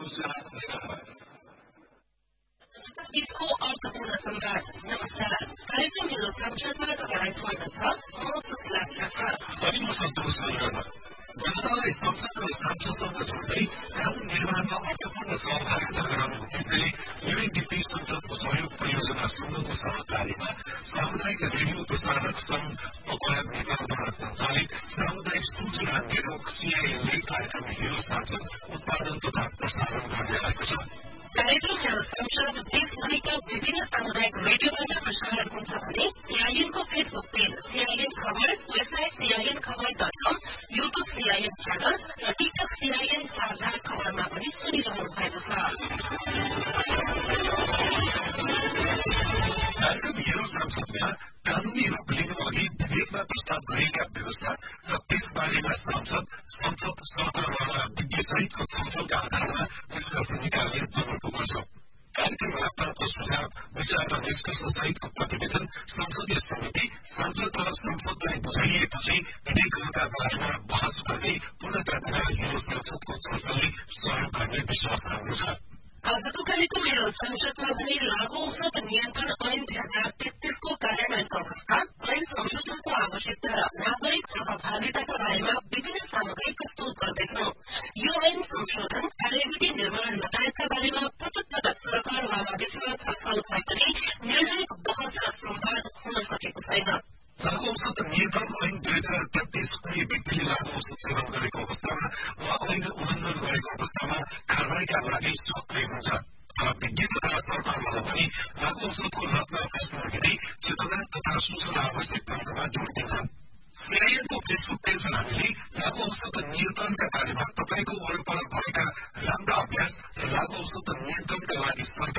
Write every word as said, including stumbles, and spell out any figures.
इसको अर्थपूर्ण संवाद। नमस्कार, कार्यक्रम हेलो संसदमा तपाईलाई स्वागत छ। म सुशीला श्रेष्ठ अनि म सन्तोष शर्मा। जनतालाई संसद र सांसदसँग जोड्दै कानून निर्माणमा अर्थपूर्ण सहभागिता गराउनु उद्देश्यले युएनडीपी संसदको सहयोग परियोजना संघको सहकार्यमा सामुदायिक रेडियो प्रसारक संघ अपराध नेपालद्वारा सञ्चालित सामुदायिक सूचना नेटवर्क सीआईएनले कार्यक्रम हेलो सांसद उत्पादन तथा प्रसारण गर्दै आएको छ। कार्यक्रम हेलो संसद देशभरिका विभिन्न सामुदायिक रेडियोबाट प्रसारण हुन्छ भने सीआईएनको फेसबुक पेज सीआईएन खबर, वेबसाइट सीआईएन खबर डट कम, युट्युब सीआईएन च्यानल र टिकटक सीआईएन साझा खबरमा पनि सुनिरहनु भएको छ। कार्यक्रम हेलो सांसदमा कानूनी रूप लिनु अघि विधेयकमा प्रस्ताव गरिएका व्यवस्था र त्यसबारेमा सांसद, संसद, सरकारवाला विज्ञसहितको छलफलका आधारमा निष्कर्ष निकाल्ने जरुर पुग्छ। कार्यक्रममा प्राप्त सुझाव, विचार र निष्कर्ष सहितको प्रतिवेदन संसदीय समिति, सांसद र संसदलाई बुझाइएपछि विधेयकहरूका बारेमा बहस गर्दै पूर्णता दिन हेलो संसदको छलफलले सहयोग गर्ने विश्वास राम्रो छ। आजको कार्यक्रम हेलो संसदमा भने लागू औषध नियन्त्रण ऐन दुई हजार तेत्तीसको कार्यान्वयनको अवस्था, ऐन संशोधनको आवश्यकता र नागरिक सहभागिताका बारेमा विभिन्न सामग्री प्रस्तुत गर्दैछौ। यो ऐन संशोधन कार्यविधि निर्माण लगायतका बारेमा पटक पटक सरकारवाला विषयमा छलफल भए पनि निर्णायक बहस र संवाद हुन सकेको छैन। लागू औषध नियन्त्रण ऐन दुई हजार तेत्तीस कुनै व्यक्तिले लागू औषध सेवन गरेको अवस्थामा वा ऐन उल्लङ्घन गरेको अवस्थामा कारवाहीका लागि सक्रिय हुन्छ। तर विज्ञ तथा सरकारवाला पनि लागू औषधको लतमा फस्नु अघि चेतना तथा सूचना आवश्यक पर्नुमा जोड़ दिन्छन्। सीआईएनको फेसबुक पेजमा हामीले लागू औषध नियन्त्रणका बारेमा तपाईको वरपर भएका राम्रा अभ्यास र लागू औषध नियन्त्रणका लागि सरकार